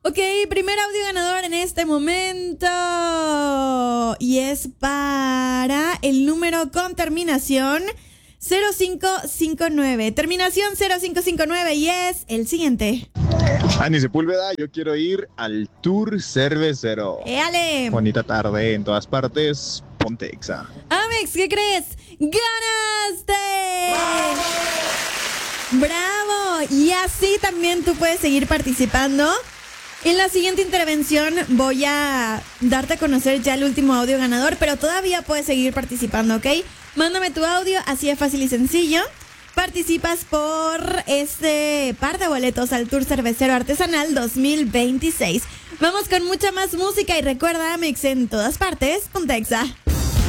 Ok, primer audio ganador en este momento. Y es para el número con terminación 0559. Terminación 0559 y es el siguiente. Ani Sepúlveda, yo quiero ir al Tour Cervecero. ¡Éale! Bonita tarde en todas partes. Ponte Exa. Amex, ¿qué crees? ¡Ganaste! ¡Bravo! Y así también tú puedes seguir participando. En la siguiente intervención voy a darte a conocer ya el último audio ganador, pero todavía puedes seguir participando, ¿ok? Mándame tu audio, así de fácil y sencillo. Participas por este par de boletos al Tour Cervecero Artesanal 2026. Vamos con mucha más música y recuerda, Amex en todas partes, Ponte Exa.